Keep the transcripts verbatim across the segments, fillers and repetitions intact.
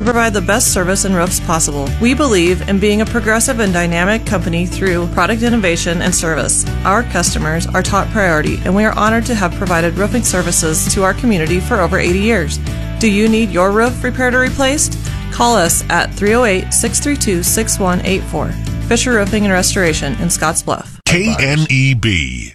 provide the best service and roofs possible. We believe in being a progressive and dynamic company through product innovation and service. Our customers are top priority, and we are honored to have provided roofing services to our community for over eighty years. Do you need your roof repaired or replaced? Call us at three oh eight, six three two, six one eight four. Fisher Roofing and Restoration in Scotts Bluff. K N E B.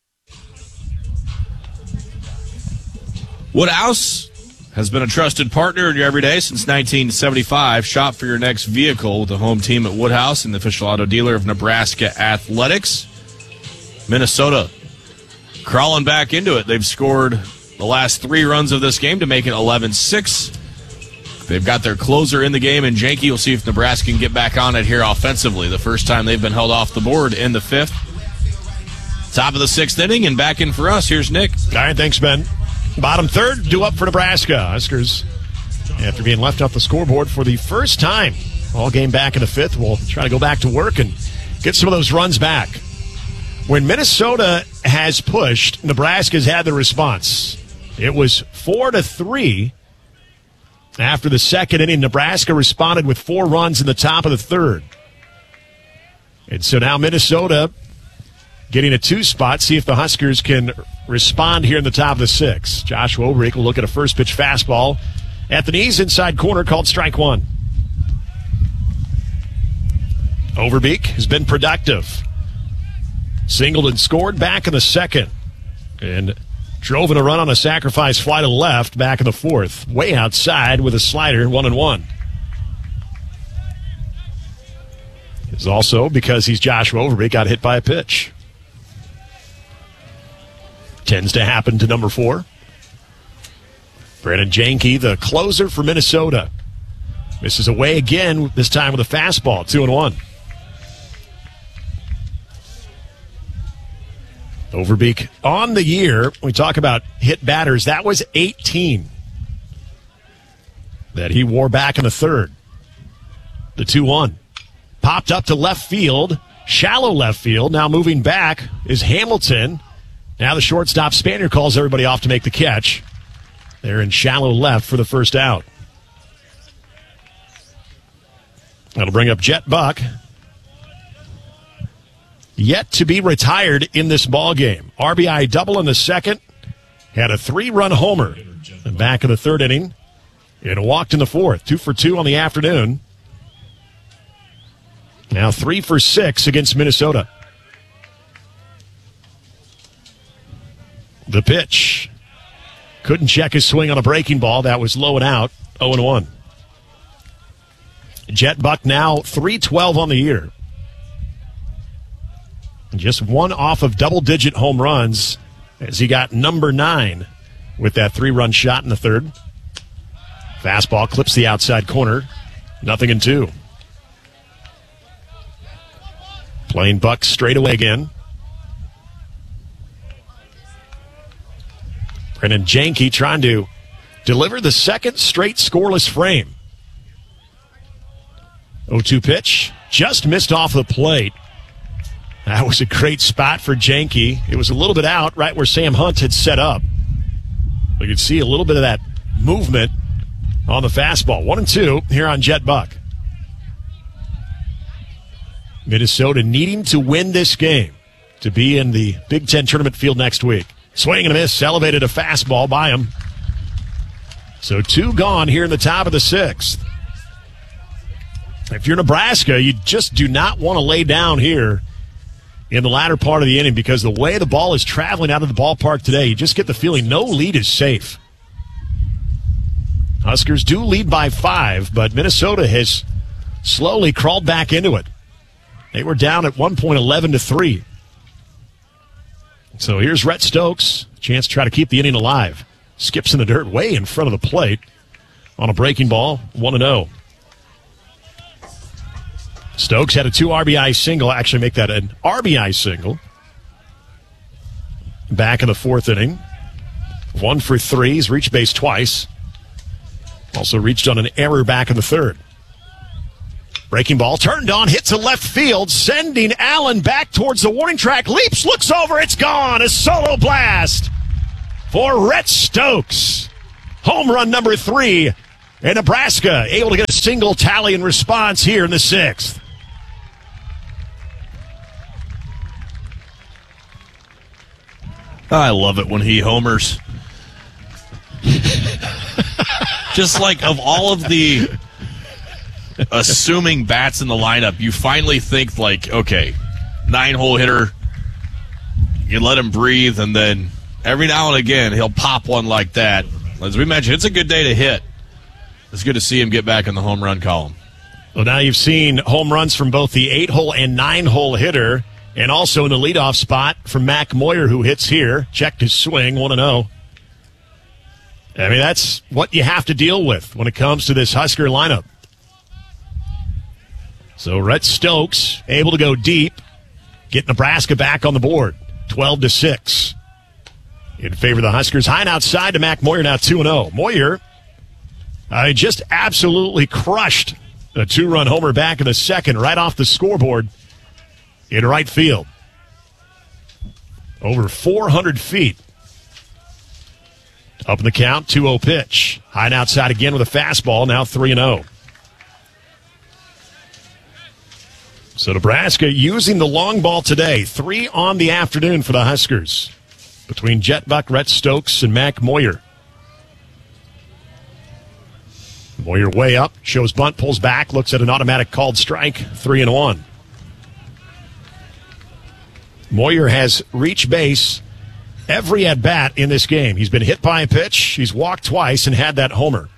Woodhouse has been a trusted partner in your everyday since nineteen seventy-five. Shop for your next vehicle with the home team at Woodhouse and the official auto dealer of Nebraska Athletics. Minnesota crawling back into it. They've scored the last three runs of this game to make it eleven six. They've got their closer in the game, and Janke will see if Nebraska can get back on it here offensively. The first time they've been held off the board in the fifth. Top of the sixth inning, and back in for us. Here's Nick. All right, thanks, Ben. Bottom third, due up for Nebraska. Huskers, after being left off the scoreboard for the first time all game back in the fifth, will try to go back to work and get some of those runs back. When Minnesota has pushed, Nebraska's had the response. It was four to three after the second inning. Nebraska responded with four runs in the top of the third. And so now Minnesota getting a two spot, see if the Huskers can respond here in the top of the sixth. Joshua Overbeek will look at a first pitch fastball at the knees, inside corner, called strike one. Overbeek has been productive. Singled and scored back in the second. And drove in a run on a sacrifice fly to left back in the fourth. Way outside with a slider, one and one. It's also because he's Joshua Overbeek, got hit by a pitch. Tends to happen to number four. Brandon Janke, the closer for Minnesota. Misses away again, this time with a fastball, two and one. Overbeek on the year, we talk about hit batters, that was eighteen that he wore back in the third. The two one. Popped up to left field, shallow left field. Now moving back is Hamilton. Now the shortstop Spanier calls everybody off to make the catch. They're in shallow left for the first out. That'll bring up Jet Buck. Yet to be retired in this ball game. R B I double in the second. Had a three-run homer in the back of the third inning. And walked in the fourth. Two for two on the afternoon. Now three for six against Minnesota. The pitch. Couldn't check his swing on a breaking ball. That was low and out. oh and one. Jet Buck now three twelve on the year. Just one off of double-digit home runs as he got number nine with that three-run shot in the third. Fastball clips the outside corner. Nothing in two. Playing Buck straight away again. Brennan Janke trying to deliver the second straight scoreless frame. oh two pitch. Just missed off the plate. That was a great spot for Janke. It was a little bit out right where Sam Hunt had set up. We could see a little bit of that movement on the fastball. One and two here on Jet Buck. Minnesota needing to win this game to be in the Big Ten tournament field next week. Swing and a miss, elevated a fastball by him. So two gone here in the top of the sixth. If you're Nebraska, you just do not want to lay down here in the latter part of the inning because the way the ball is traveling out of the ballpark today, you just get the feeling no lead is safe. Huskers do lead by five, but Minnesota has slowly crawled back into it. They were down at one point eleven to three. So here's Rhett Stokes, chance to try to keep the inning alive. Skips in the dirt way in front of the plate on a breaking ball, one and oh. Stokes had a two R B I single, actually make that an R B I single. Back in the fourth inning. One for three, he's reached base twice. Also reached on an error back in the third. Breaking ball, turned on, hit to left field, sending Allen back towards the warning track. Leaps, looks over, it's gone. A solo blast for Rhett Stokes. Home run number three. And Nebraska able to get a single tally and response here in the sixth. I love it when he homers. Just like of all of the assuming bats in the lineup, you finally think like, okay, nine-hole hitter, you let him breathe, and then every now and again he'll pop one like that. As we mentioned, it's a good day to hit. It's good to see him get back in the home run column. Well, now you've seen home runs from both the eight-hole and nine-hole hitter, and also in the leadoff spot from Mac Moyer, who hits here. Checked his swing, one and oh. I mean, that's what you have to deal with when it comes to this Husker lineup. So Rhett Stokes able to go deep, get Nebraska back on the board, twelve to six. In favor of the Huskers. High and outside to Mac Moyer, now two and oh. Moyer uh, just absolutely crushed a two-run homer back in the second, right off the scoreboard in right field. Over four hundred feet. Up in the count, two oh pitch. High and outside again with a fastball, now three and oh. So Nebraska using the long ball today. Three on the afternoon for the Huskers between Jet Buck, Rhett Stokes, and Mac Moyer. Moyer way up, shows bunt, pulls back, looks at an automatic called strike, three and one. Moyer has reached base every at-bat in this game. He's been hit by a pitch, he's walked twice, and had that homer.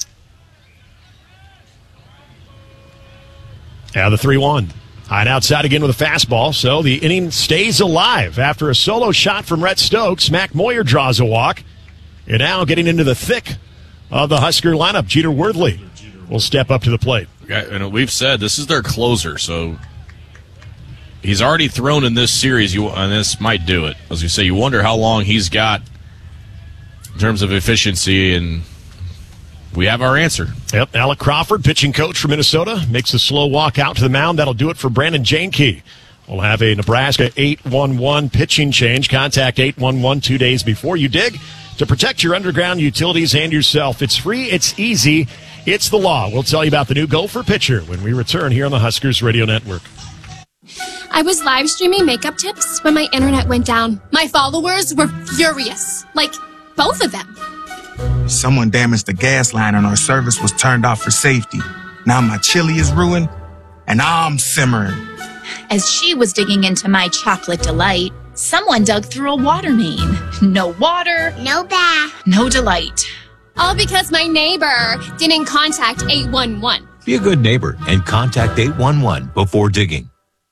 Now the three one. High and outside again with a fastball, so the inning stays alive. After a solo shot from Rhett Stokes, Mac Moyer draws a walk. And now getting into the thick of the Husker lineup, Jeter Worthley will step up to the plate. And we've said this is their closer, so he's already thrown in this series, you, and this might do it. As you say, you wonder how long he's got in terms of efficiency, and we have our answer. Yep, Alec Crawford, pitching coach for Minnesota, makes a slow walk out to the mound. That'll do it for Brandon Janke. We'll have a Nebraska eight one one pitching change. Contact eight one one two days before you dig to protect your underground utilities and yourself. It's free, it's easy, it's the law. We'll tell you about the new Gopher pitcher when we return here on the Huskers Radio Network. I was live streaming makeup tips when my internet went down. My followers were furious. Like, both of them. Someone damaged the gas line and our service was turned off for safety. Now my chili is ruined and I'm simmering. As she was digging into my chocolate delight, someone dug through a water main. No water, no bath, no delight. All because my neighbor didn't contact eight one one. Be a good neighbor and contact eight one one before digging.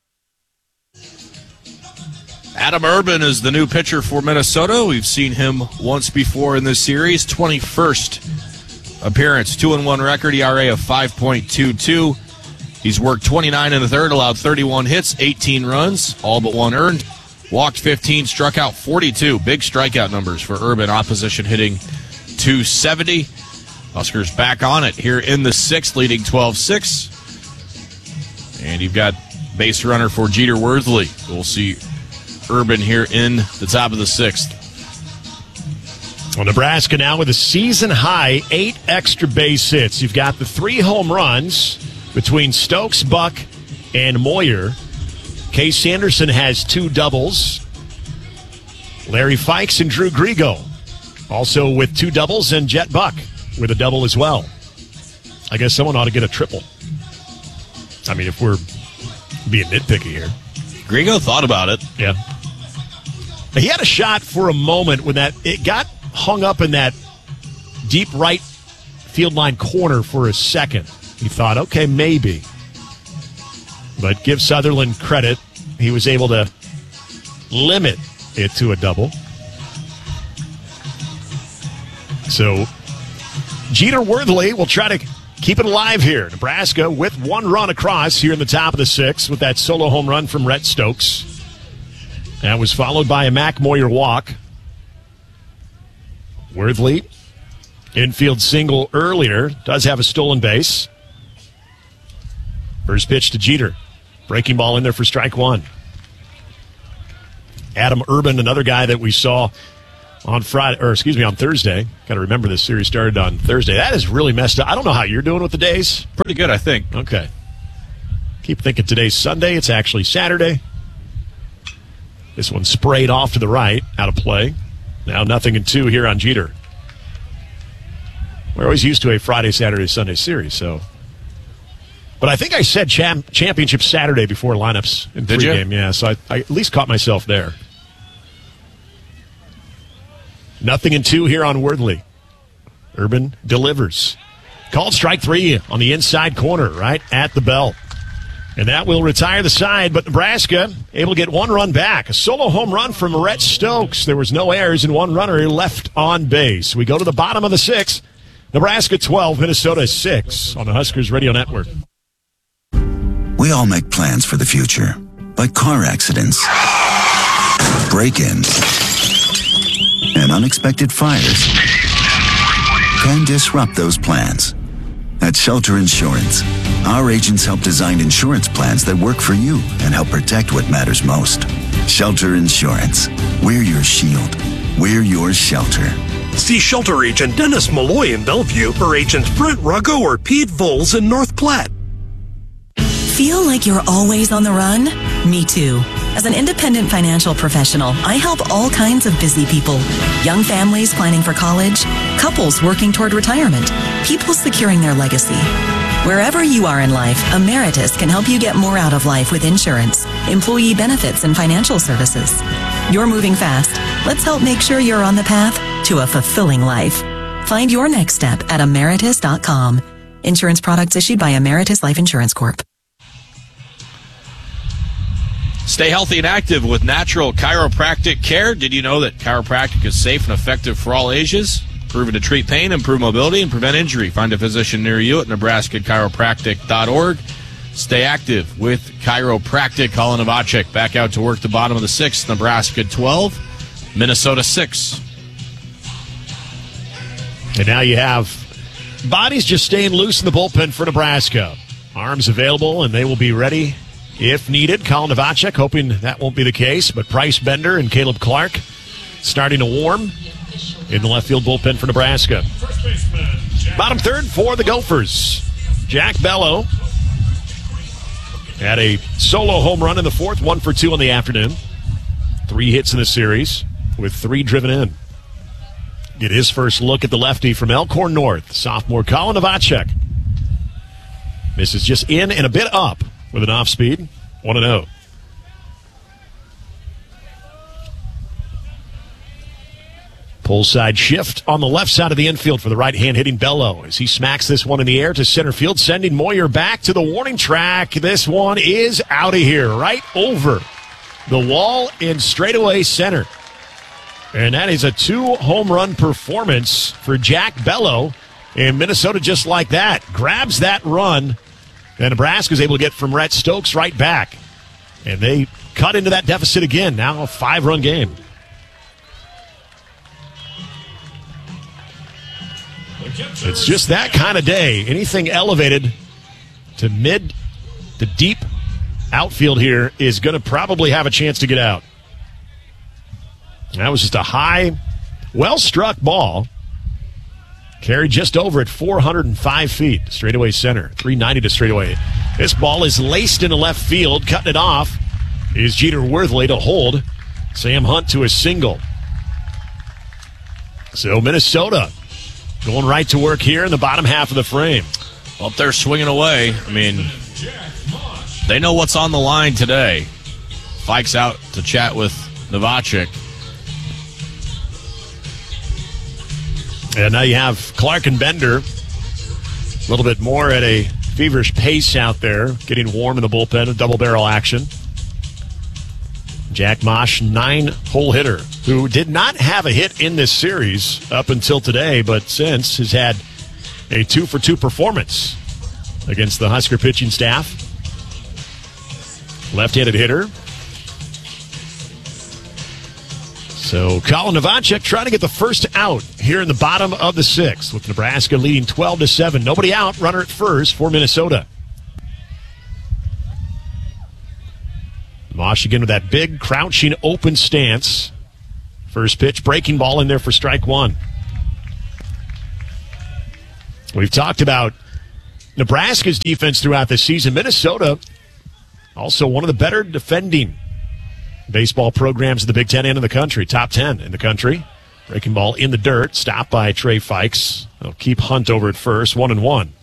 Adam Urban is the new pitcher for Minnesota. We've seen him once before in this series. twenty-first appearance, two and one record, E R A of five point two two. He's worked twenty-nine in the third, allowed thirty-one hits, eighteen runs, all but one earned. Walked fifteen, struck out forty-two. Big strikeout numbers for Urban. Opposition hitting two seventy. Huskers back on it here in the sixth, leading twelve six. And you've got base runner for Jeter Worthley. We'll see Urban here in the top of the sixth. Well, Nebraska now with a season-high eight extra base hits. You've got the three home runs between Stokes, Buck, and Moyer. Case Sanderson has two doubles. Larry Fikes and Drew Grigo also with two doubles, and Jet Buck with a double as well. I guess someone ought to get a triple. I mean, if we're being nitpicky here. Grigo thought about it. Yeah. He had a shot for a moment when that it got hung up in that deep right field line corner for a second. He thought, okay, maybe. But give Sutherland credit. He was able to limit it to a double. So Jeter Worthley will try to keep it alive here. Nebraska with one run across here in the top of the sixth with that solo home run from Rhett Stokes. That was followed by a Mac Moyer walk. Worthley, infield single earlier, does have a stolen base. First pitch to Jeter. Breaking ball in there for strike one. Adam Urban, another guy that we saw on Friday, or excuse me, on Thursday. Got to remember this series started on Thursday. That is really messed up. I don't know how you're doing with the days. Pretty good, I think. Okay. Keep thinking today's Sunday. It's actually Saturday. This one sprayed off to the right, out of play. Now nothing in two here on Jeter. We're always used to a Friday, Saturday, Sunday series, so. But I think I said champ- championship Saturday before lineups in Did pregame. you? Yeah, so I, I at least caught myself there. Nothing in two here on Worthley. Urban delivers. Called strike three on the inside corner, right at the bell. And that will retire the side, but Nebraska able to get one run back. A solo home run from Rhett Stokes. There was no errors and one runner left on base. We go to the bottom of the sixth. Nebraska twelve, Minnesota six on the Huskers Radio Network. We all make plans for the future, but car accidents, break-ins, and unexpected fires can disrupt those plans. At Shelter Insurance, our agents help design insurance plans that work for you and help protect what matters most. Shelter Insurance. We're your shield. We're your shelter. See Shelter Agent Dennis Malloy in Bellevue or Agents Brent Ruggo or Pete Voles in North Platte. Feel like you're always on the run? Me too. As an independent financial professional, I help all kinds of busy people. Young families planning for college, couples working toward retirement, people securing their legacy. Wherever you are in life, Emeritus can help you get more out of life with insurance, employee benefits, and financial services. You're moving fast. Let's help make sure you're on the path to a fulfilling life. Find your next step at emeritus dot com. Insurance products issued by Emeritus Life Insurance Corp. Stay healthy and active with natural chiropractic care. Did you know that chiropractic is safe and effective for all ages? Proven to treat pain, improve mobility, and prevent injury. Find a physician near you at nebraska chiropractic dot org. Stay active with chiropractic. Colin Novacek back out to work the bottom of the sixth. Nebraska twelve, Minnesota six. And now you have bodies just staying loose in the bullpen for Nebraska. Arms available, and they will be ready if needed. Colin Novacek hoping that won't be the case, but Bryce Bender and Caleb Clark starting to warm in the left field bullpen for Nebraska. Bottom third for the Gophers. Jack Bello had a solo home run in the fourth, one for two in the afternoon. Three hits in the series with three driven in. Get his first look at the lefty from Elkhorn North. Sophomore Colin Novacek. Misses just in and a bit up with an off speed. one and oh. Pull side shift on the left side of the infield for the right hand hitting Bello as he smacks this one in the air to center field, sending Moyer back to the warning track. This one is out of here, right over the wall in straightaway center. And that is a two home run performance for Jack Bello. And Minnesota just like that grabs that run. And Nebraska's able to get from Rhett Stokes right back. And they cut into that deficit again. Now a five-run game. It's just that kind of day. Anything elevated to mid to deep outfield here is going to probably have a chance to get out. That was just a high, well-struck ball. Carried just over at four hundred five feet. Straightaway center. three ninety to straightaway. This ball is laced into left field. Cutting it off is Jeter Worthley to hold Sam Hunt to a single. So Minnesota going right to work here in the bottom half of the frame. Well, up there swinging away. I mean, they know what's on the line today. Fike's out to chat with Novacek. And now you have Clark and Bender. A little bit more at a feverish pace out there, getting warm in the bullpen, a double barrel action. Jack Mosh, nine-hole hitter, who did not have a hit in this series up until today, but since has had a two-for-two performance against the Husker pitching staff. Left-handed hitter. So Colin Novacek trying to get the first out here in the bottom of the sixth, with Nebraska leading twelve to seven. Nobody out, runner at first for Minnesota. Mosh again with that big crouching open stance First pitch, breaking ball in there for strike one. We've talked about Nebraska's defense throughout the season. Minnesota, also one of the better defending baseball programs in the Big Ten and in the country. Top ten in the country. Breaking ball in the dirt, stopped by Trey Fikes. They'll keep Hunt over at first, one and one.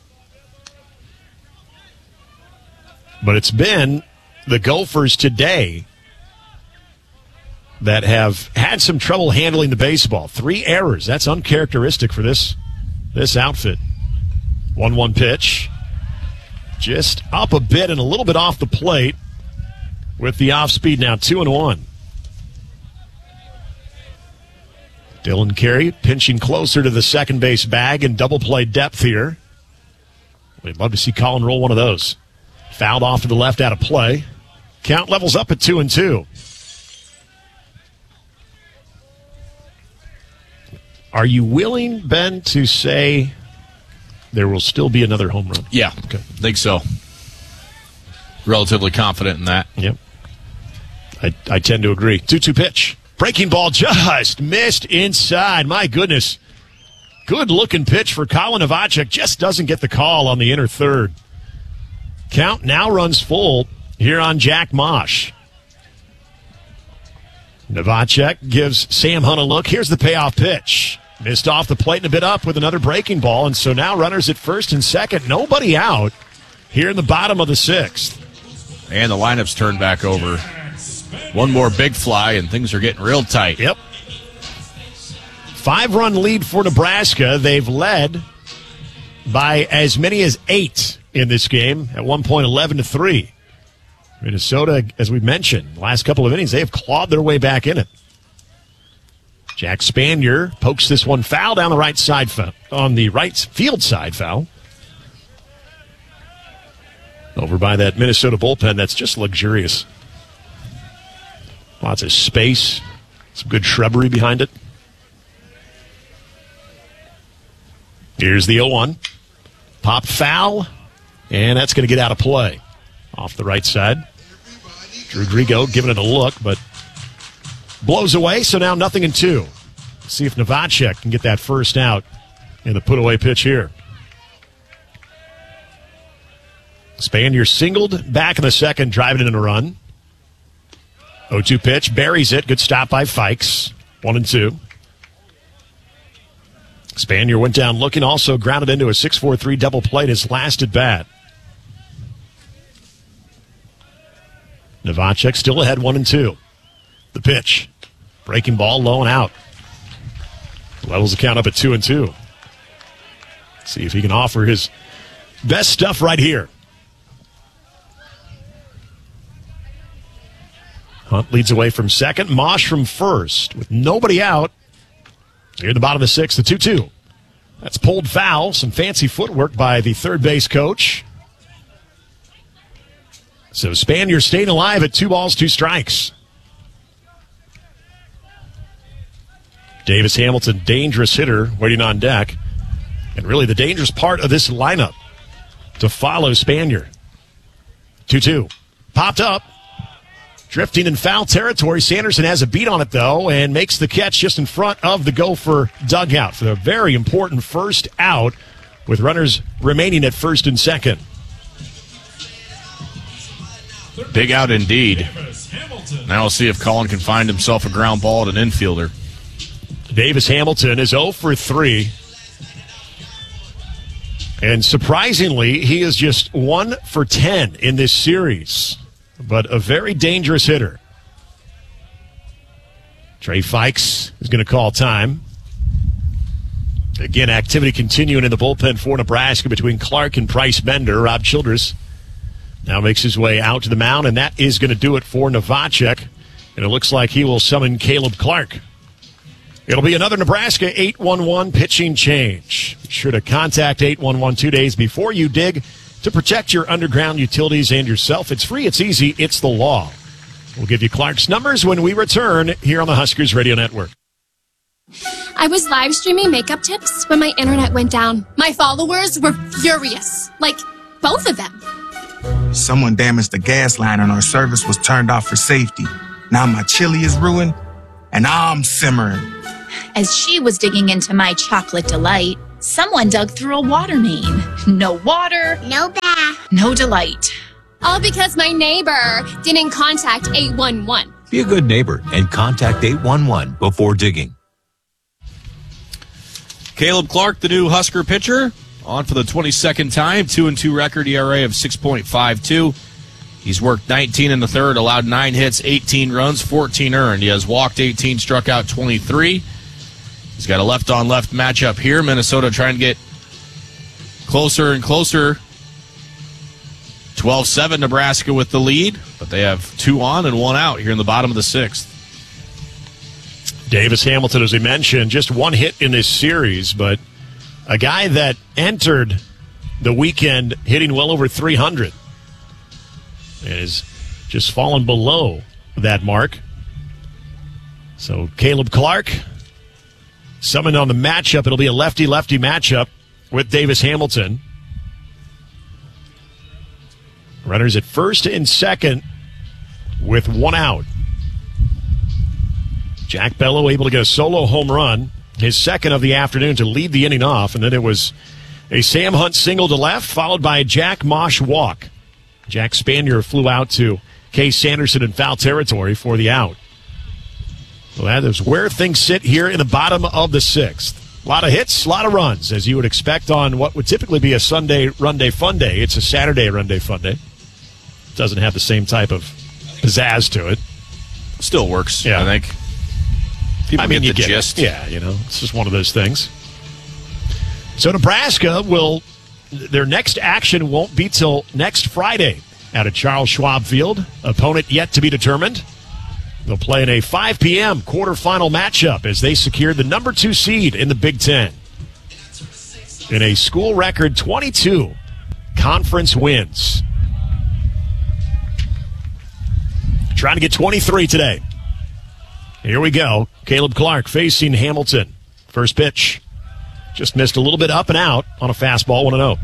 But it's been the Gophers today that have had some trouble handling the baseball. Three errors. That's uncharacteristic for this, this outfit. one one pitch. Just up a bit and a little bit off the plate with the off speed now, two and one. Dylan Carey pinching closer to the second base bag and double play depth here. We'd love to see Colin roll one of those. Fouled off to the left out of play. Count levels up at two and two. Are you willing, Ben, to say there will still be another home run? Yeah, okay. Think so. Relatively confident in that. Yep. I, I tend to agree. two two pitch. Breaking ball just missed inside. My goodness. Good-looking pitch for Colin Novacek. Just doesn't get the call on the inner third. Count now runs full here on Jack Mosh. Novacek gives Sam Hunt a look. Here's the payoff pitch. Missed off the plate and a bit up with another breaking ball. And so now runners at first and second. Nobody out here in the bottom of the sixth. And the lineup's turned back over. One more big fly, and things are getting real tight. Yep. Five-run lead for Nebraska. They've led by as many as eight in this game. At one point, eleven to three. Minnesota, as we mentioned, last couple of innings, they have clawed their way back in it. Jack Spanier pokes this one foul down the right side, foul, on the right field side foul. Over by that Minnesota bullpen, that's just luxurious. Lots of space, some good shrubbery behind it. Here's the oh one. Pop foul, and that's going to get out of play. Off the right side. Drew Grigo giving it a look, but blows away, so now nothing in two. Let's see if Novacek can get that first out in the put-away pitch here. Spanier singled back in the second, driving in a run. oh two pitch, buries it. Good stop by Fikes. One and two. Spanier went down looking, also grounded into a six four three double play his last at bat. Novacek still ahead, one and two. The pitch. Breaking ball, low and out. Levels the count up at two and two. See if he can offer his best stuff right here. Hunt leads away from second. Mosh from first with nobody out. Here at the bottom of the sixth, the two two. That's pulled foul. Some fancy footwork by the third base coach. So Spanier staying alive at two balls, two strikes. Davis Hamilton, dangerous hitter, waiting on deck. And really the dangerous part of this lineup to follow Spanier. two two. Popped up. Drifting in foul territory. Sanderson has a beat on it, though, and makes the catch just in front of the Gopher dugout for the very important first out with runners remaining at first and second. Big out indeed. Now we'll see if Colin can find himself a ground ball at an infielder. Davis Hamilton is oh for three. And surprisingly, he is just one for ten in this series. But a very dangerous hitter. Trey Fikes is going to call time. Again, activity continuing in the bullpen for Nebraska between Clark and Price Bender. Rob Childress now makes his way out to the mound, and that is going to do it for Novacek. And it looks like he will summon Caleb Clark. It'll be another Nebraska eight one one pitching change. Be sure to contact eight one one two days before you dig to protect your underground utilities and yourself. It's free, it's easy, it's the law. We'll give you Clark's numbers when we return here on the Huskers Radio Network. I was live streaming makeup tips when my internet went down. My followers were furious. Like, both of them. Someone damaged the gas line and our service was turned off for safety. Now my chili is ruined, and I'm simmering. As she was digging into my chocolate delight, someone dug through a water main. No water, No bath. no delight. All because my neighbor didn't contact eight one one. Be a good neighbor and contact eight one one before digging. Caleb Clark, the new Husker pitcher, on for the twenty-second time, two and two record, E R A of six point five two. He's worked nineteen in the third, allowed nine hits, eighteen runs, fourteen earned. He has walked eighteen, struck out twenty-three. He's got a left-on-left matchup here. Minnesota trying to get closer and closer. twelve seven Nebraska with the lead, but they have two on and one out here in the bottom of the sixth. Davis Hamilton, as we mentioned, just one hit in this series, but a guy that entered the weekend hitting well over three hundred and is just fallen below that mark. So Caleb Clark summoned on the matchup. It'll be a lefty-lefty matchup with Davis Hamilton. Runners at first and second with one out. Jack Bellow able to get a solo home run, his second of the afternoon, to lead the inning off, and then it was a Sam Hunt single to left, followed by a Jack Mosh walk. Jack Spanier flew out to Case Sanderson in foul territory for the out. Well, that is where things sit here in the bottom of the sixth. A lot of hits, a lot of runs, as you would expect on what would typically be a Sunday run day fun day. It's a Saturday run day fun day. Doesn't have the same type of pizzazz to it. Still works, yeah. I think. People I mean, get you the get gist. It. Yeah, you know, it's just one of those things. So Nebraska will, their next action won't be till next Friday out at Charles Schwab Field. Opponent yet to be determined. They'll play in a five p.m. quarterfinal matchup as they secured the number two seed in the Big Ten. In a school record twenty-two conference wins. Trying to get twenty-three today. Here we go. Caleb Clark facing Hamilton. First pitch. Just missed a little bit up and out on a fastball, one and oh.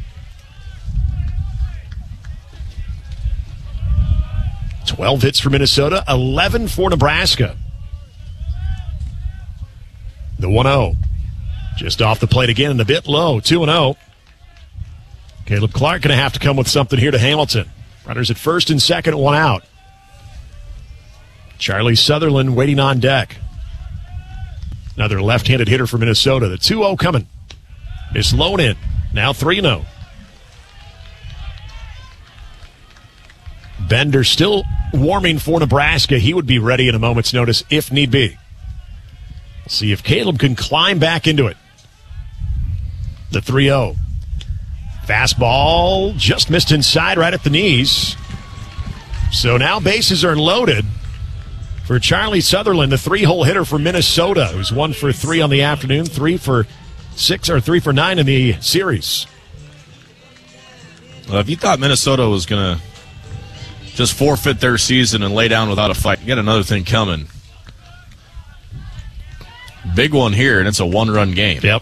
twelve hits for Minnesota, eleven for Nebraska. The one oh. Just off the plate again and a bit low, two and oh. Caleb Clark going to have to come with something here to Hamilton. Runners at first and second, one out. Charlie Sutherland waiting on deck. Another left-handed hitter for Minnesota. The two oh coming. It's low in. Now three oh. Bender still warming for Nebraska. He would be ready in a moment's notice if need be. We'll see if Caleb can climb back into it. The three oh. Fastball just missed inside right at the knees. So now bases are loaded for Charlie Sutherland, the three-hole hitter for Minnesota, who's one for three on the afternoon, three for six or three for nine in the series. Well, if you thought Minnesota was going to just forfeit their season and lay down without a fight, you got another thing coming. Big one here, and it's a one-run game. Yep.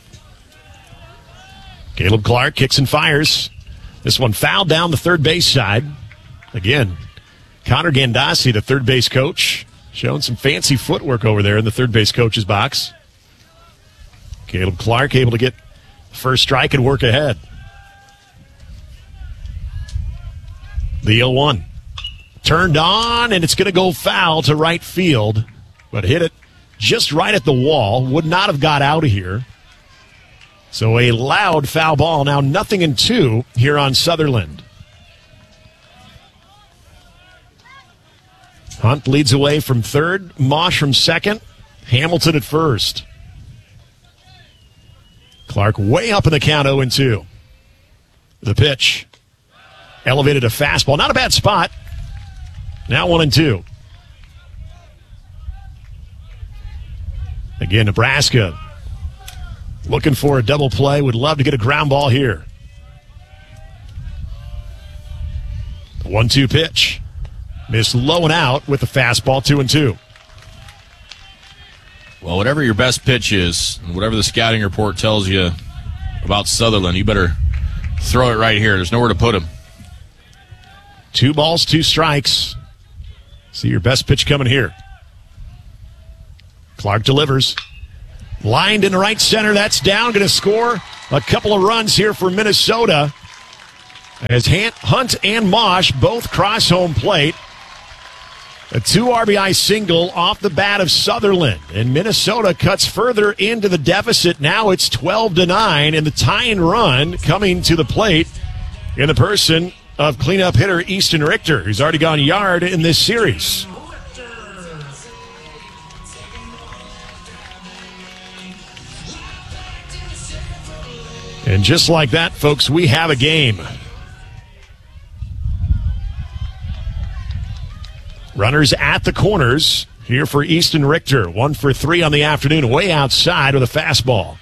Caleb Clark kicks and fires. This one fouled down the third base side. Again, Connor Gandasi, the third base coach, showing some fancy footwork over there in the third base coach's box. Caleb Clark able to get the first strike and work ahead. The oh one. Turned on, and it's going to go foul to right field, but hit it just right at the wall. Would not have got out of here. So a loud foul ball. Now nothing in two here on Sutherland. Hunt leads away from third. Mosh from second. Hamilton at first. Clark way up in the count, oh and two. The pitch. Elevated a fastball. Not a bad spot. Now one and two. Again, Nebraska looking for a double play. Would love to get a ground ball here. one two pitch. Missed low and out with the fastball, two and two. Well, whatever your best pitch is, and whatever the scouting report tells you about Sutherland, you better throw it right here. There's nowhere to put him. Two balls, two strikes. See your best pitch coming here. Clark delivers. Lined in right center. That's down. Going to score a couple of runs here for Minnesota. As Hunt and Mosh both cross home plate. A two R B I single off the bat of Sutherland. And Minnesota cuts further into the deficit. Now it's twelve to nine. And the tying run coming to the plate in the person of cleanup hitter Easton Richter, who's already gone yard in this series. And just like that, folks, we have a game. Runners at the corners here for Easton Richter. One for three on the afternoon, way outside with a fastball.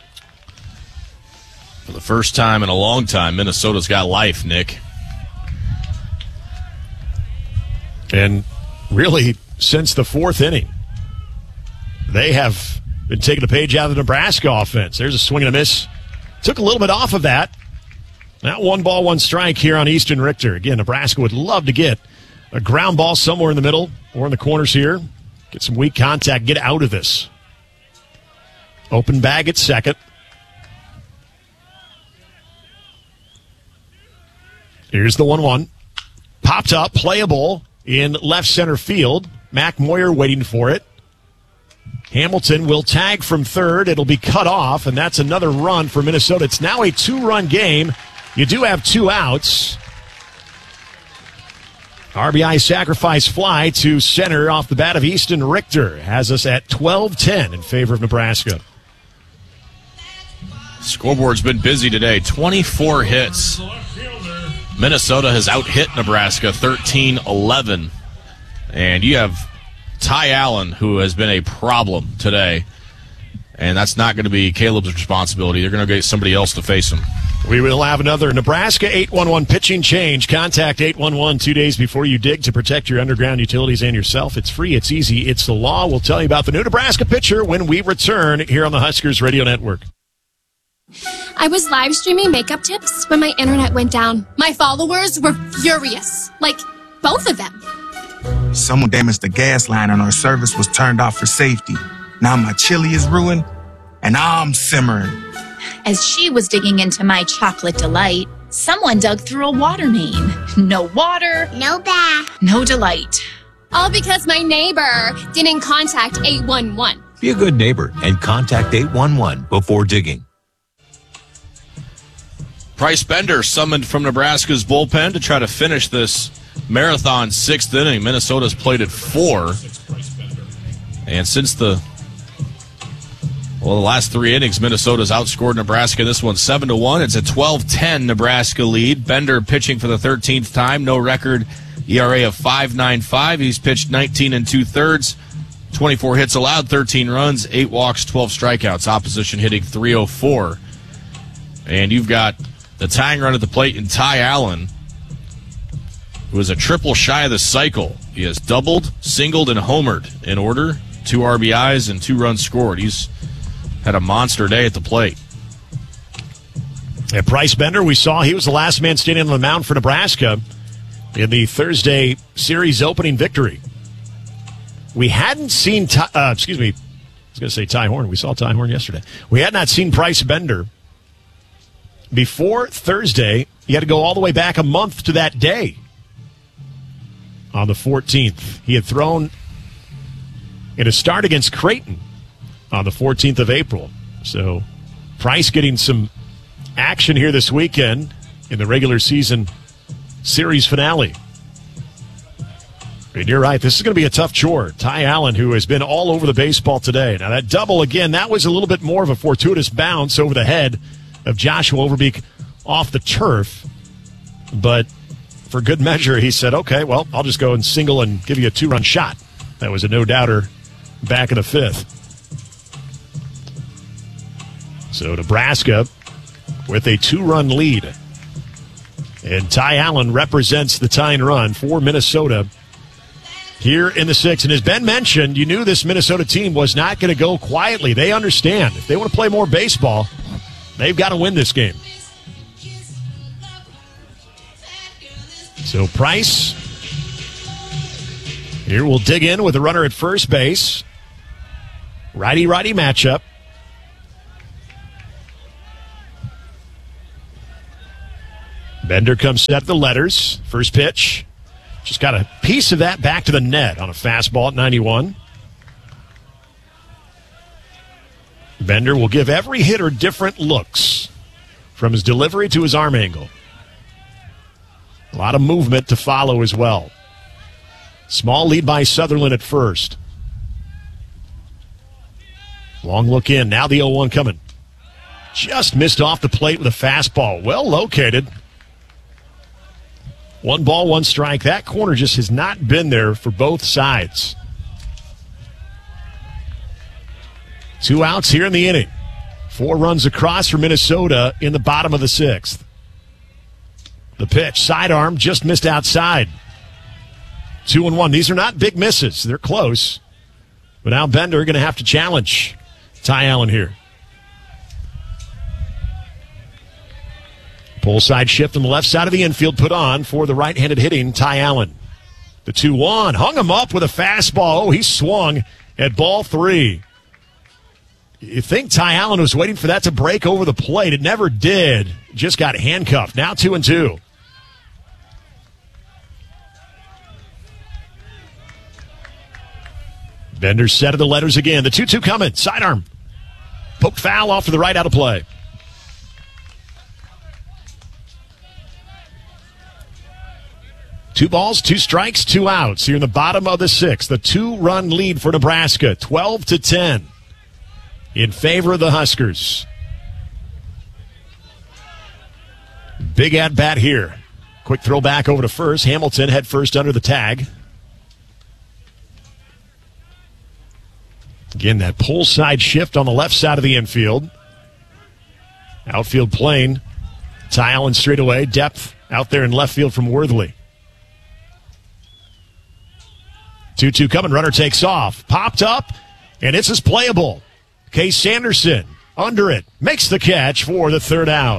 For the first time in a long time, Minnesota's got life, Nick. And really, since the fourth inning, they have been taking a page out of the Nebraska offense. There's a swing and a miss. Took a little bit off of that. Now one ball, one strike here on Easton Richter. Again, Nebraska would love to get a ground ball somewhere in the middle or in the corners here. Get some weak contact. Get out of this. Open bag at second. Here's the one one. Popped up, playable in left center field. Mac Moyer waiting for it. Hamilton will tag from third. It'll be cut off, and that's another run for Minnesota. It's now a two-run game. You do have two outs. R B I sacrifice fly to center off the bat of Easton Richter has us at twelve ten in favor of Nebraska. Scoreboard's been busy today. twenty-four hits. Minnesota has out-hit Nebraska thirteen eleven. And you have Ty Allen, who has been a problem today. And that's not going to be Caleb's responsibility. They're going to get somebody else to face him. We will have another Nebraska eight one one pitching change. Contact eight one one two days before you dig to protect your underground utilities and yourself. It's free, it's easy, it's the law. We'll tell you about the new Nebraska pitcher when we return here on the Huskers Radio Network. I was live streaming makeup tips when my internet went down. My followers were furious. Like, both of them. Someone damaged the gas line and our service was turned off for safety. Now my chili is ruined and I'm simmering. As she was digging into my chocolate delight, someone dug through a water main. No water, No bath. no delight. All because my neighbor didn't contact eight one one. Be a good neighbor and contact eight one one before digging. Bryce Bender summoned from Nebraska's bullpen to try to finish this marathon sixth inning. Minnesota's played at four. And since the well, the last three innings, Minnesota's outscored Nebraska. This one seven to one. It's a twelve ten Nebraska lead. Bender pitching for the thirteenth time. No record E R A of five point nine five. He's pitched nineteen and two-thirds. twenty-four hits allowed, thirteen runs, eight walks, twelve strikeouts. Opposition hitting three oh four. And you've got the tying run at the plate in Ty Allen, who is a triple shy of the cycle. He has doubled, singled, and homered in order. Two R B Is and two runs scored. He's had a monster day at the plate. At Bryce Bender, we saw he was the last man standing on the mound for Nebraska in the Thursday series opening victory. We hadn't seen, Ty, uh, excuse me, I was going to say Ty Horn. We saw Ty Horn yesterday. We had not seen Bryce Bender before Thursday. You had to go all the way back a month to that day. On the fourteenth, he had thrown in a start against Creighton on the fourteenth of April. So Price getting some action here this weekend in the regular season series finale. And you're right, this is going to be a tough chore. Ty Allen, who has been all over the baseball today. Now that double, again, that was a little bit more of a fortuitous bounce over the head of Joshua Overbeek off the turf. But for good measure, he said, okay, well, I'll just go and single and give you a two-run shot. That was a no-doubter back in the fifth. So Nebraska with a two-run lead. And Ty Allen represents the tying run for Minnesota here in the sixth. And as Ben mentioned, you knew this Minnesota team was not going to go quietly. They understand. If they want to play more baseball, they've got to win this game. So Price here will dig in with a runner at first base. Righty-righty matchup. Bender comes set the letters. First pitch. Just got a piece of that back to the net on a fastball at ninety-one. Bender will give every hitter different looks from his delivery to his arm angle. A lot of movement to follow as well. Small lead by Sutherland at first. Long look in. Now the oh one coming. Just missed off the plate with a fastball. Well located. One ball, one strike. That corner just has not been there for both sides. Two outs here in the inning. Four runs across for Minnesota in the bottom of the sixth. The pitch, sidearm, just missed outside. Two and one. These are not big misses. They're close. But now Bender going to have to challenge Ty Allen here. Pull side shift on the left side of the infield put on for the right-handed hitting Ty Allen. The two one. Hung him up with a fastball. Oh, he swung at ball three. You think Ty Allen was waiting for that to break over the plate. It never did. Just got handcuffed. Now two and two. Bender set of the letters again. The two two coming. Sidearm. Poked foul off to the right, out of play. Two balls, two strikes, two outs here in the bottom of the sixth. The two-run lead for Nebraska, twelve to ten, in favor of the Huskers. Big at-bat here. Quick throw back over to first. Hamilton head first under the tag. Again, that pull side shift on the left side of the infield. Outfield plane. Ty Allen straight away. Depth out there in left field from Worthley. two two coming. Runner takes off. Popped up, and it's as playable. Case Sanderson under it. Makes the catch for the third out.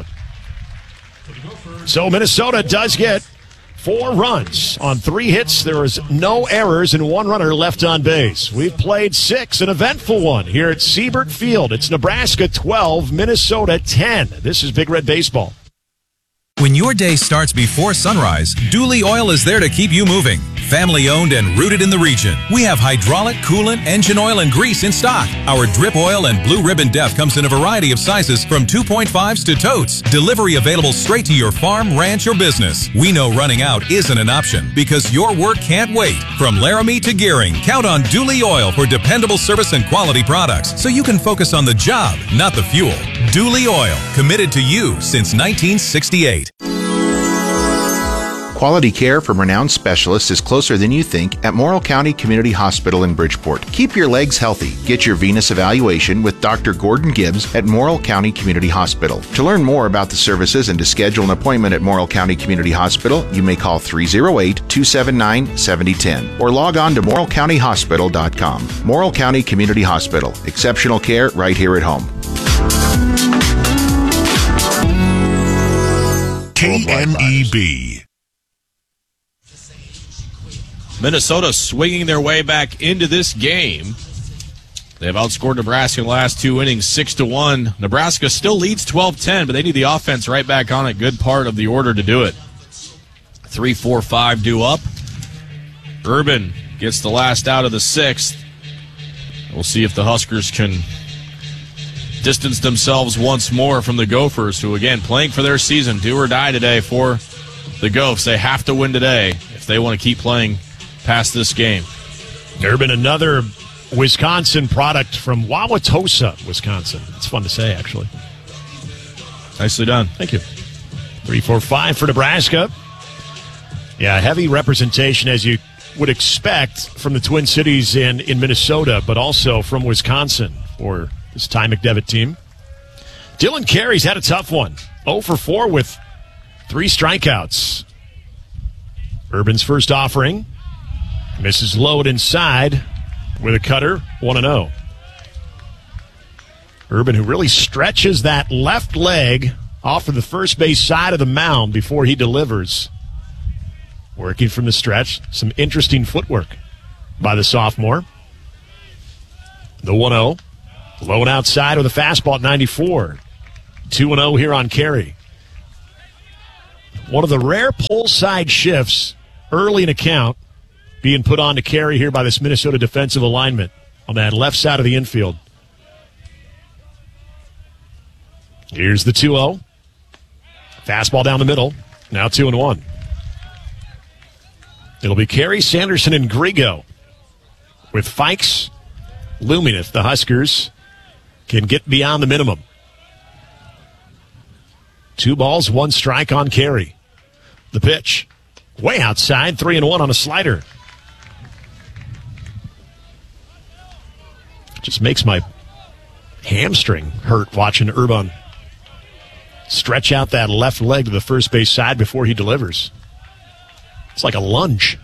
So Minnesota does get four runs on three hits. There is no errors and one runner left on base. We've played six, an eventful one here at Siebert Field. It's Nebraska twelve, Minnesota ten. This is Big Red Baseball. When your day starts before sunrise, Dooley Oil is there to keep you moving. Family owned and rooted in the region. We have hydraulic, coolant, engine oil, and grease in stock. Our drip oil and blue ribbon def comes in a variety of sizes from two point fives to totes. Delivery available straight to your farm, ranch, or business. We know running out isn't an option because your work can't wait. From Laramie to Gearing, count on Dooley Oil for dependable service and quality products so you can focus on the job, not the fuel. Dooley Oil, committed to you since nineteen sixty-eight. Quality care from renowned specialists is closer than you think at Morrill County Community Hospital in Bridgeport. Keep your legs healthy. Get your venous evaluation with Doctor Gordon Gibbs at Morrill County Community Hospital. To learn more about the services and to schedule an appointment at Morrill County Community Hospital, you may call three oh eight, two seven nine, seven oh one oh or log on to morrill county hospital dot com. Morrill County Community Hospital. Exceptional care right here at home. K M E B. Minnesota swinging their way back into this game. They've outscored Nebraska in the last two innings, six to one. Nebraska still leads twelve ten, but they need the offense right back on it. Good part of the order to do it. Three, four, five due up. Urban gets the last out of the sixth. We'll see if the Huskers can distance themselves once more from the Gophers, who, again, playing for their season, do or die today for the Gophs. They have to win today if they want to keep playing past this game. Urban, another Wisconsin product from Wauwatosa, Wisconsin. It's fun to say, actually. Nicely done. Thank you. Three, four, five for Nebraska. Yeah, heavy representation, as you would expect, from the Twin Cities in, in Minnesota, but also from Wisconsin for this Ty McDevitt team. Dylan Carey's had a tough one. oh for four with three strikeouts. Urban's first offering. Misses low inside with a cutter, one and oh. Urban, who really stretches that left leg off of the first base side of the mound before he delivers. Working from the stretch. Some interesting footwork by the sophomore. The one oh. Low and outside with a fastball at ninety-four. two and oh here on Carey. One of the rare pull side shifts early in a count being put on to Carey here by this Minnesota defensive alignment on that left side of the infield. Here's the two oh. Fastball down the middle. Now two and one. It'll be Carey, Sanderson, and Grigo with Fikes looming if the Huskers can get beyond the minimum. Two balls, one strike on Carey. The pitch. Way outside, three and one on a slider. Just makes my hamstring hurt watching Urban stretch out that left leg to the first base side before he delivers. It's like a lunge.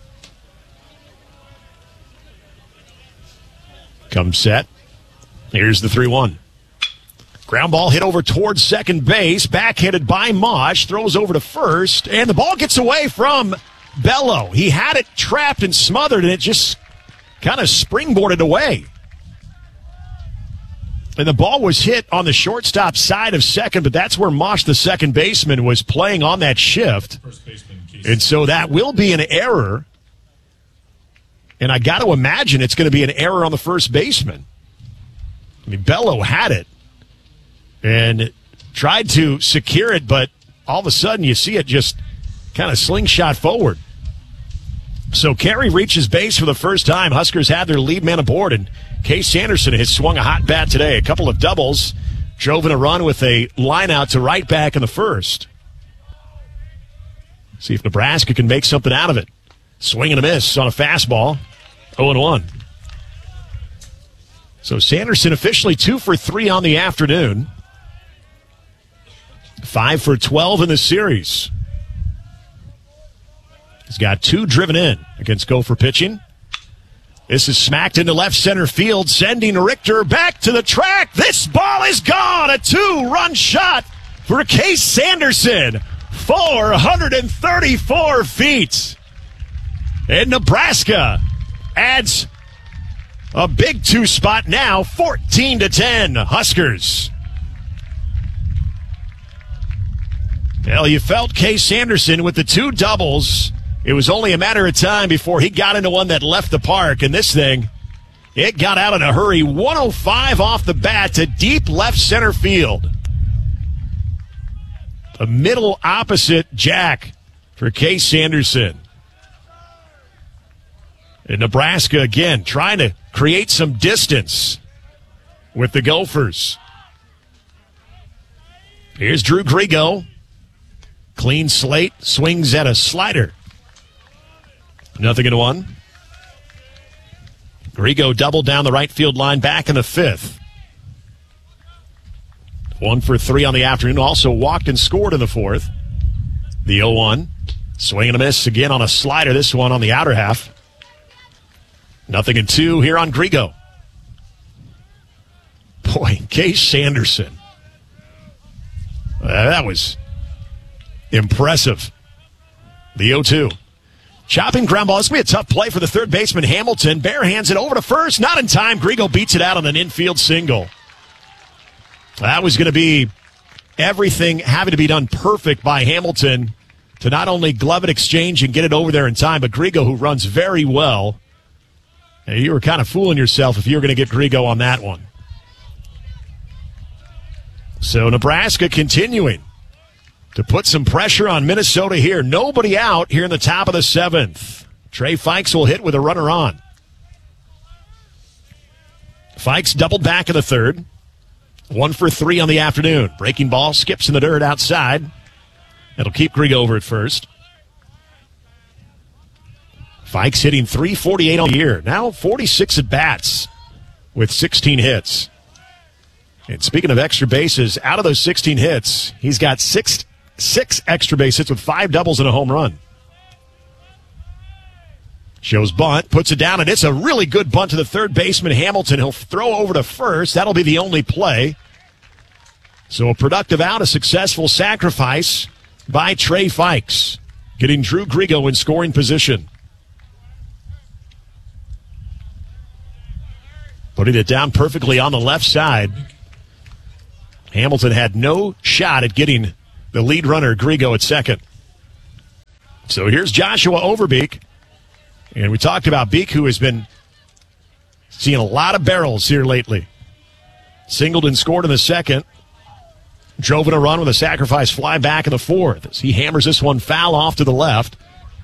Comes set. Here's the three one. Ground ball hit over towards second base. Backhanded by Mosh. Throws over to first. And the ball gets away from Bello. He had it trapped and smothered, and it just kind of springboarded away. And the ball was hit on the shortstop side of second, but that's where Mosh, the second baseman, was playing on that shift. And so that will be an error. And I got to imagine it's going to be an error on the first baseman. I mean, Bello had it and tried to secure it, but all of a sudden you see it just kind of slingshot forward. So Carey reaches base for the first time. Huskers have their lead man aboard, and Case Sanderson has swung a hot bat today. A couple of doubles, drove in a run with a line out to right back in the first. See if Nebraska can make something out of it. Swing and a miss on a fastball. oh and one. So Sanderson officially two for three on the afternoon. five for twelve in the series. He's got two driven in against Gopher pitching. This is smacked into left center field, sending Richter back to the track. This ball is gone. A two-run shot for Case Sanderson. four hundred thirty-four feet. And Nebraska adds a big two spot now, fourteen to ten, Huskers. Well, you felt Case Sanderson with the two doubles. It was only a matter of time before he got into one that left the park, and this thing, it got out in a hurry. one oh five off the bat to deep left center field. A middle opposite jack for Case Sanderson. And Nebraska, again, trying to create some distance with the Gophers. Here's Drew Grigo. Clean slate, swings at a slider. Nothing in one. Grigo doubled down the right field line back in the fifth. One for three on the afternoon. Also walked and scored in the fourth. The oh one. Swing and a miss again on a slider. This one on the outer half. Nothing in two here on Grigo. Boy, Case Sanderson. Uh, that was impressive. The oh two. Chopping ground ball. This will be a tough play for the third baseman, Hamilton. Bare hands it over to first. Not in time. Grigo beats it out on an infield single. That was going to be everything having to be done perfect by Hamilton to not only glove it, exchange, and get it over there in time, but Grigo, who runs very well. And you were kind of fooling yourself if you were going to get Grigo on that one. So Nebraska continuing to put some pressure on Minnesota here. Nobody out here in the top of the seventh. Trey Fikes will hit with a runner on. Fikes doubled back in the third. One for three on the afternoon. Breaking ball skips in the dirt outside. It'll keep Grigo over at first. Fikes hitting three forty-eight on the year. Now forty-six at bats with sixteen hits. And speaking of extra bases, out of those sixteen hits, he's got six Six extra base hits with five doubles and a home run. Shows bunt, puts it down, and it's a really good bunt to the third baseman, Hamilton. He'll throw over to first. That'll be the only play. So a productive out, a successful sacrifice by Trey Fikes, getting Drew Grigo in scoring position. putting it down perfectly on the left side. Hamilton had no shot at getting the lead runner, Grigo, at second. So here's Joshua Overbeek. And we talked about Beek, who has been seeing a lot of barrels here lately. Singled and scored in the second. Drove in a run with a sacrifice fly back in the fourth. As he hammers this one foul off to the left.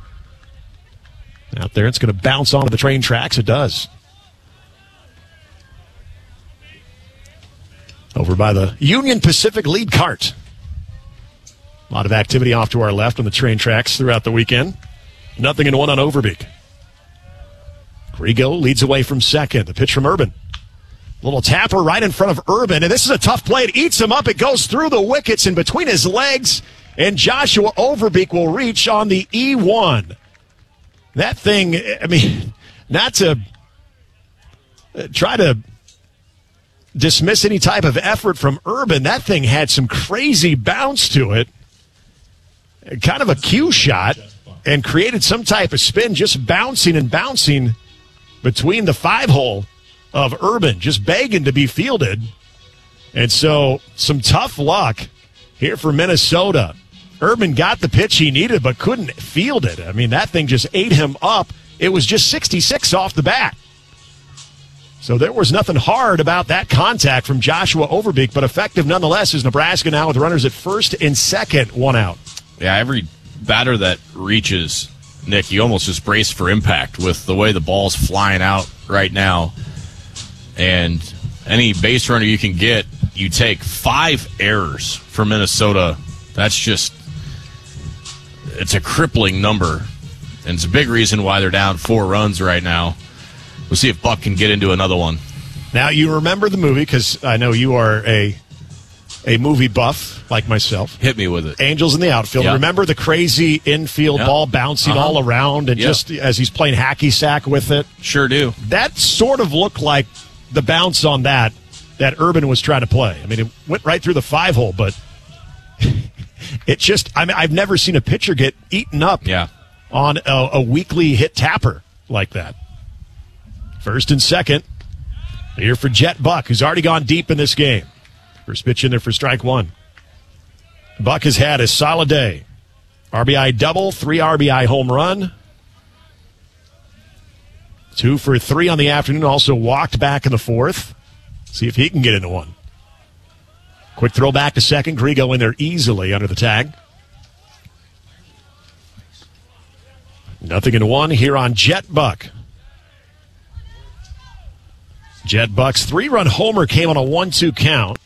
Out there, it's going to bounce onto the train tracks. It does. Over by the Union Pacific lead cart. A lot of activity off to our left on the train tracks throughout the weekend. Nothing in one on Overbeek. Grigo leads away from second. The pitch from Urban. Little tapper right in front of Urban, and this is a tough play. It eats him up. It goes through the wickets and between his legs, and Joshua Overbeek will reach on the E one. That thing, I mean, not to try to dismiss any type of effort from Urban, that thing had some crazy bounce to it. Kind of a cue shot, and created some type of spin, just bouncing and bouncing between the five hole of Urban, just begging to be fielded. And so some tough luck here for Minnesota. Urban got the pitch he needed but couldn't field it. I mean, that thing just ate him up. It was just sixty-six off the bat. So there was nothing hard about that contact from Joshua Overbeek, but effective nonetheless as Nebraska now with runners at first and second, one out. Yeah, every batter that reaches, Nick, you almost just brace for impact with the way the ball's flying out right now. And any base runner you can get, you take five errors for Minnesota. That's just, it's a crippling number. And it's a big reason why they're down four runs right now. We'll see if Buck can get into another one. Now, you remember the movie, because I know you are a a movie buff like myself. Hit me with it. Angels in the Outfield. Yep. Remember the crazy infield Yep. ball bouncing Uh-huh. all around and Yep. just as he's playing hacky sack with it? Sure do. That sort of looked like the bounce on that that Urban was trying to play. I mean, it went right through the five hole, but it just, I mean, I've never seen a pitcher get eaten up yeah. on a, a weekly hit tapper like that. First and second, here for Jet Buck, who's already gone deep in this game. First pitch in there for strike one. Buck has had a solid day. R B I double, three R B I home run. Two for three on the afternoon, also walked back in the fourth. See if he can get into one. Quick throw back to second. Grigo in there easily under the tag. Nothing in one here on Jet Buck. Jet Buck's three-run homer came on a one two count.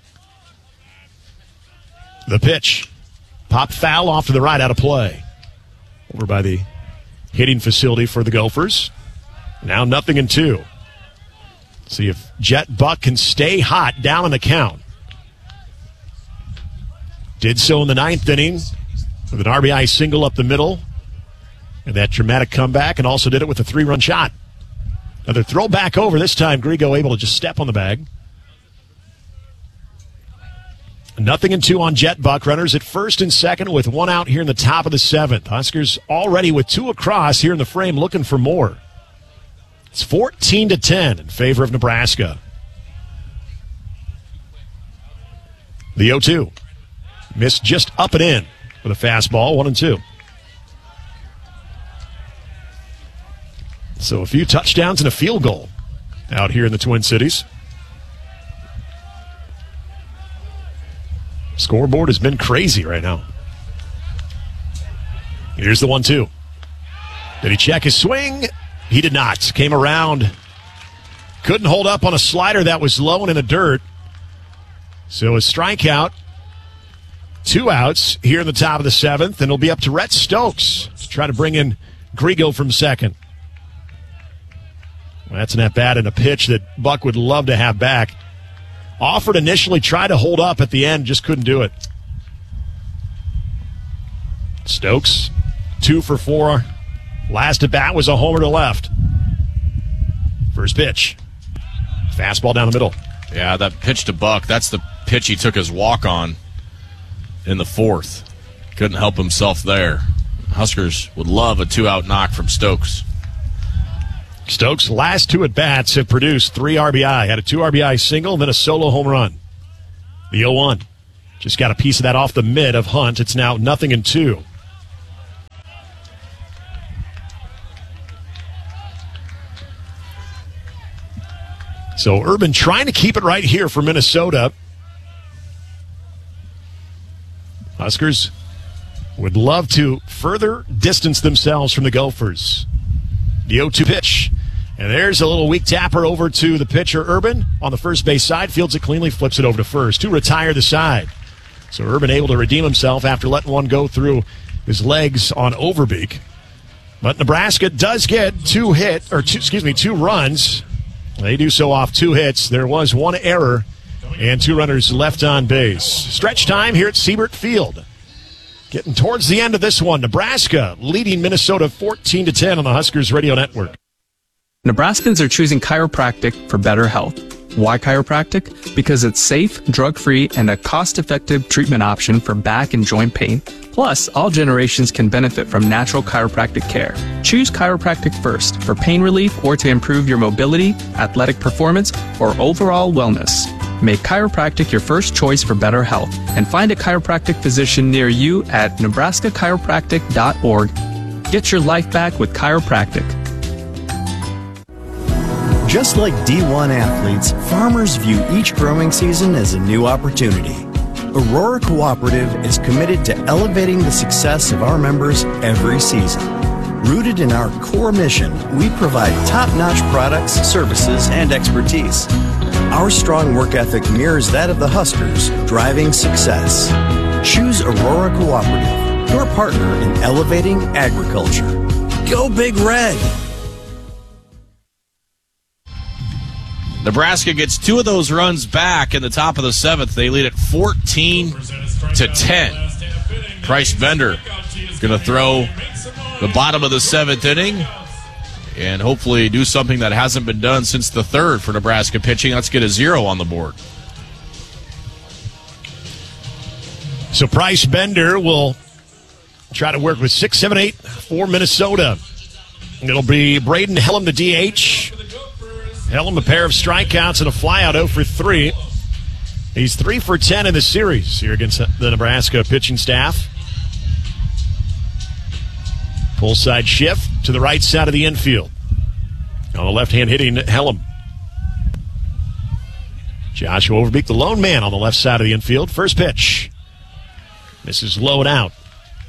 The pitch. Pop foul off to the right, out of play. Over by the hitting facility for the Gophers. Now nothing in two. See if Jet Buck can stay hot down in the count. Did so in the ninth inning with an R B I single up the middle. And that dramatic comeback, and also did it with a three-run shot. Another throw back over. This time, Grigo able to just step on the bag. Nothing in two on Jet Buck. Runners at first and second with one out here in the top of the seventh. Huskers already with two across here in the frame looking for more. It's fourteen to ten in favor of Nebraska. The oh two. Missed just up and in with a fastball, one and two. So a few touchdowns and a field goal out here in the Twin Cities. Scoreboard has been crazy right now. Here's the one two. Did he check his swing? He did not. Came around. Couldn't hold up on a slider that was low and in the dirt. So a strikeout. Two outs here in the top of the seventh. And it'll be up to Rhett Stokes to try to bring in Grigo from second. Well, that's an at-bat and a pitch that Buck would love to have back. Offered initially, tried to hold up at the end, just couldn't do it. Stokes, two for four. Last at-bat was a homer to left. First pitch. Fastball down the middle. Yeah, that pitch to Buck, that's the pitch he took his walk on in the fourth. Couldn't help himself there. Huskers would love a two-out knock from Stokes. Stokes' last two at-bats have produced three R B I. Had a two R B I single and then a solo home run. The oh one. Just got a piece of that off the mid of Hunt. It's now nothing and two. So Urban trying to keep it right here for Minnesota. Huskers would love to further distance themselves from the Gophers. The oh two pitch. And there's a little weak tapper over to the pitcher, Urban. On the first base side, fields it cleanly, flips it over to first to retire the side. So Urban able to redeem himself after letting one go through his legs on Overbeek. But Nebraska does get two hit, or two, excuse me, two runs. They do so off two hits. There was one error and two runners left on base. Stretch time here at Siebert Field. Getting towards the end of this one. Nebraska leading Minnesota fourteen to ten on the Huskers Radio Network. Nebraskans are choosing chiropractic for better health. Why chiropractic? Because it's safe, drug-free, and a cost-effective treatment option for back and joint pain. Plus, all generations can benefit from natural chiropractic care. Choose chiropractic first for pain relief or to improve your mobility, athletic performance, or overall wellness. Make chiropractic your first choice for better health and find a chiropractic physician near you at nebraska chiropractic dot org. Get your life back with chiropractic. Just like D one athletes, farmers view each growing season as a new opportunity. Aurora Cooperative is committed to elevating the success of our members every season. Rooted in our core mission, we provide top-notch products, services, and expertise. Our strong work ethic mirrors that of the Huskers, driving success. Choose Aurora Cooperative, your partner in elevating agriculture. Go Big Red! Nebraska gets two of those runs back in the top of the seventh. They lead at fourteen to ten. Bryce Bender going to throw the bottom of the seventh inning and hopefully do something that hasn't been done since the third for Nebraska pitching. Let's get a zero on the board. So Bryce Bender will try to work with six, seven, eight for Minnesota. It'll be Braden Hellum, the D H. Hellum, a pair of strikeouts and a flyout, oh for three. He's three for ten in the series here against the Nebraska pitching staff. Full side shift to the right side of the infield. On the left-hand hitting Hellum. Joshua Overbeek, the lone man on the left side of the infield. First pitch. Misses low and out.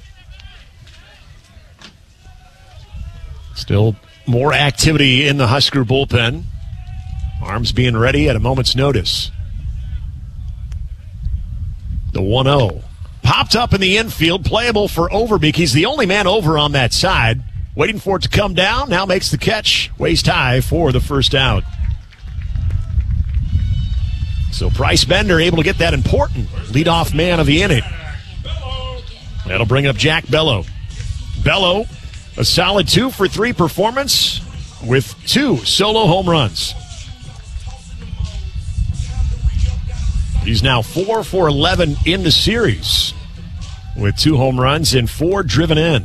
Still more activity in the Husker bullpen. Arms being ready at a moment's notice. The one oh. Popped up in the infield, playable for Overbeek. He's the only man over on that side. Waiting for it to come down. Now makes the catch. Waist high for the first out. So Bryce Bender able to get that important leadoff man of the inning. That'll bring up Jack Bello. Bello, a solid two for three performance with two solo home runs. He's now four for eleven in the series with two home runs and four driven in.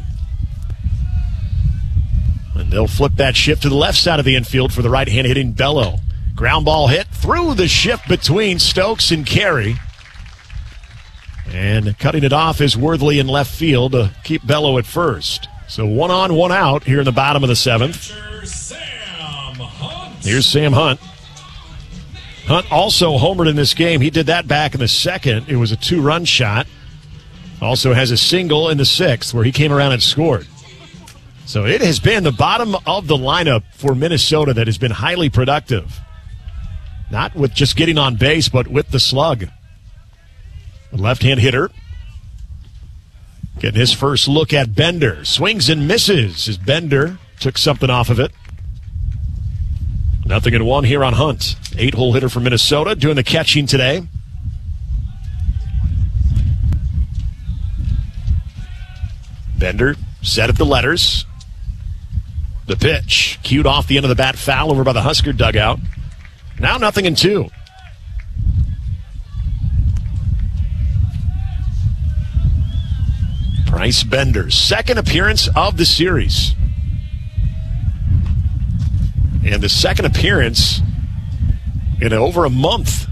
And they'll flip that shift to the left side of the infield for the right-hand hitting Bello. Ground ball hit through the shift between Stokes and Carey. And cutting it off is Worthley in left field to keep Bello at first. So one on, one out here in the bottom of the seventh. Here's Sam Hunt. Hunt also homered in this game. He did that back in the second. It was a two-run shot. Also has a single in the sixth where he came around and scored. So it has been the bottom of the lineup for Minnesota that has been highly productive. Not with just getting on base, but with the slug. The left-hand hitter getting his first look at Bender. Swings and misses as Bender took something off of it. Nothing in one here on Hunt. Eight-hole hitter for Minnesota doing the catching today. Bender set at the letters. The pitch cued off the end of the bat, foul over by the Husker dugout. Now nothing in two. Bryce Bender's second appearance of the series. And the second appearance in over a month.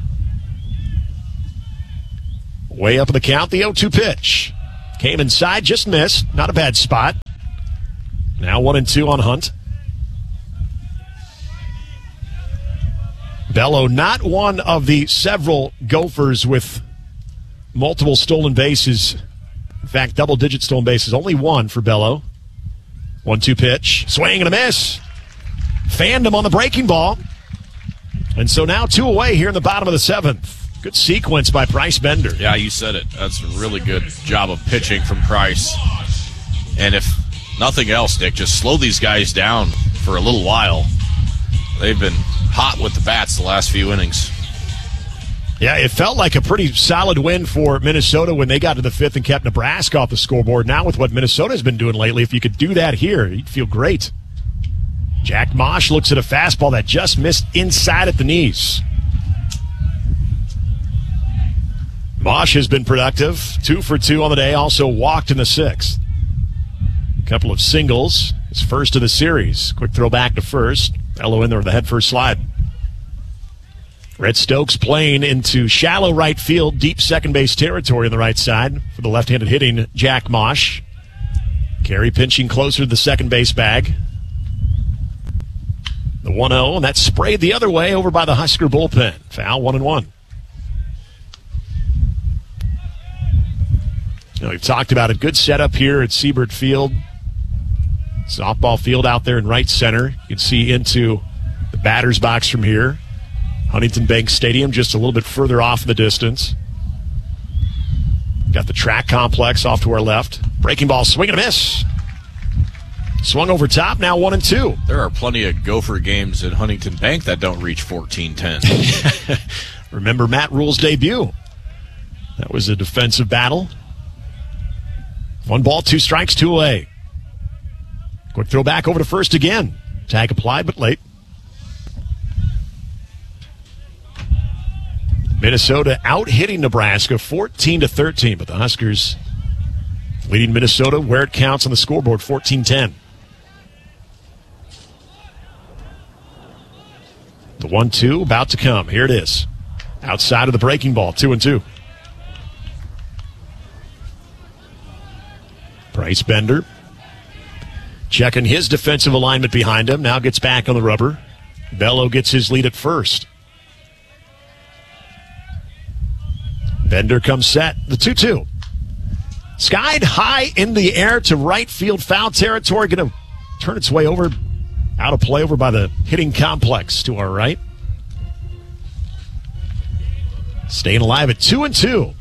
Way up in the count, the oh two pitch. Came inside, just missed. Not a bad spot. Now one and two on Hunt. Bello, not one of the several Gophers with multiple stolen bases. In fact, double-digit stolen bases. Only one for Bello. one two pitch. Swing and a miss. Fanned him on the breaking ball. And so now two away here in the bottom of the seventh. Good sequence by Bryce Bender. Yeah, you said it. That's a really good job of pitching from Price. And if nothing else, Nick, just slow these guys down for a little while. They've been hot with the bats the last few innings. Yeah, it felt like a pretty solid win for Minnesota when they got to the fifth and kept Nebraska off the scoreboard. Now with what Minnesota's been doing lately, if you could do that here, you'd feel great. Jack Mosh looks at a fastball that just missed inside at the knees. Mosh has been productive, two for two on the day, also walked in the sixth. A couple of singles, his first of the series. Quick throw back to first. Bello in there with the head first slide. Red Stokes playing into shallow right field, deep second base territory on the right side for the left-handed hitting Jack Mosh. Carey pinching closer to the second base bag. The one oh, and that's sprayed the other way over by the Husker bullpen. Foul, one and one. You know, we've talked about a good setup here at Siebert Field. Softball field out there in right center. You can see into the batter's box from here. Huntington Bank Stadium just a little bit further off in the distance. Got the track complex off to our left. Breaking ball, swing and a miss. Swung over top, now one and two. There are plenty of Gopher games at Huntington Bank that don't reach fourteen ten. Remember Matt Rule's debut. That was a defensive battle. One ball, two strikes, two away. Quick throw back over to first again. Tag applied, but late. Minnesota out-hitting Nebraska fourteen to thirteen, but the Huskers leading Minnesota where it counts on the scoreboard, fourteen ten. The one two about to come. Here it is. Outside of the breaking ball, two and two. Bryce Bender checking his defensive alignment behind him. Now gets back on the rubber. Bello gets his lead at first. Bender comes set. The two two. Skied high in the air to right field foul territory. Going to turn its way over. Out of play over by the hitting complex to our right. Staying alive at two and two.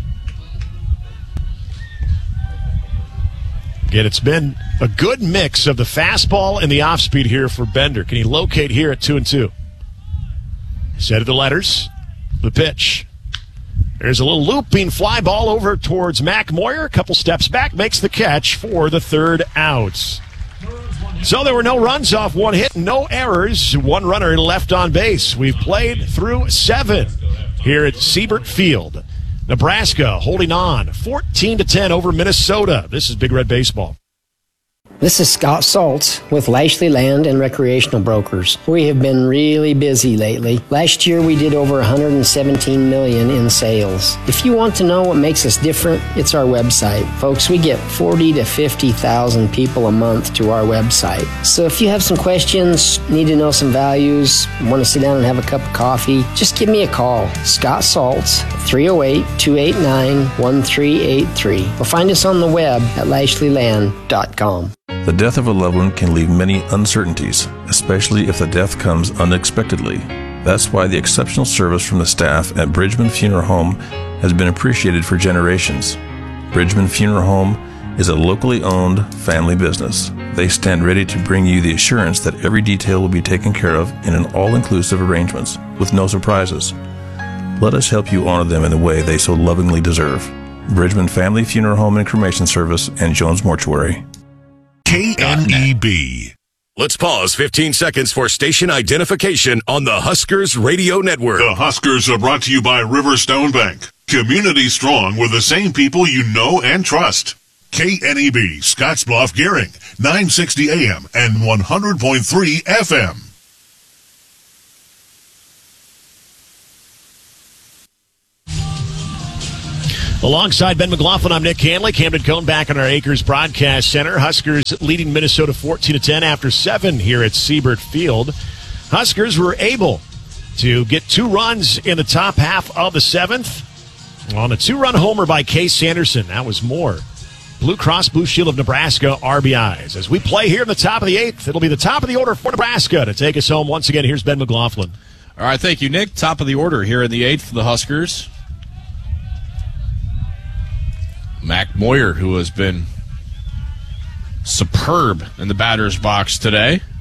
Again, it's been a good mix of the fastball and the off speed here for Bender. Can he locate here at two and two? Set of the letters. The pitch. There's a little looping fly ball over towards Mac Moyer. A couple steps back, makes the catch for the third out. So there were no runs off one hit, no errors. One runner left on base. We've played through seven here at Siebert Field. Nebraska holding on fourteen to ten over Minnesota. This is Big Red Baseball. This is Scott Saltz with Lashley Land and Recreational Brokers. We have been really busy lately. Last year we did over one hundred seventeen million dollars in sales. If you want to know what makes us different, it's our website. Folks, we get forty to fifty thousand people a month to our website. So if you have some questions, need to know some values, want to sit down and have a cup of coffee, just give me a call. Scott Saltz, three oh eight, two eight nine, one three eight three. Or find us on the web at lashley land dot com. The death of a loved one can leave many uncertainties, especially if the death comes unexpectedly. That's why the exceptional service from the staff at Bridgman Funeral Home has been appreciated for generations. Bridgman Funeral Home is a locally owned family business. They stand ready to bring you the assurance that every detail will be taken care of in an all-inclusive arrangements with no surprises. Let us help you honor them in the way they so lovingly deserve. Bridgman Family Funeral Home and Cremation Service and Jones Mortuary. K N E B. Let's pause fifteen seconds for station identification on the Huskers Radio Network. The Huskers are brought to you by Riverstone Bank. Community strong with the same people you know and trust. K N E B, Scottsbluff, Gehring, nine sixty A M and one hundred point three F M. Alongside Ben McLaughlin, I'm Nick Hanley. Camden Cone back in our Acres Broadcast Center. Huskers leading Minnesota fourteen to ten after seven here at Siebert Field. Huskers were able to get two runs in the top half of the seventh on a two-run homer by Case Sanderson. That was more Blue Cross Blue Shield of Nebraska R B Is. As we play here in the top of the eighth, it'll be the top of the order for Nebraska. To take us home once again, here's Ben McLaughlin. All right, thank you, Nick. Top of the order here in the eighth for the Huskers. Mac Moyer, who has been superb in the batter's box today.